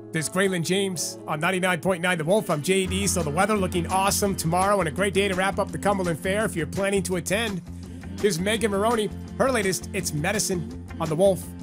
This is Graylin James on 99.9 The Wolf. I'm JD. So the weather looking awesome tomorrow and a great day to wrap up the Cumberland Fair if you're planning to attend. Here's Megan Maroney. Her latest, It's Medicine on The Wolf.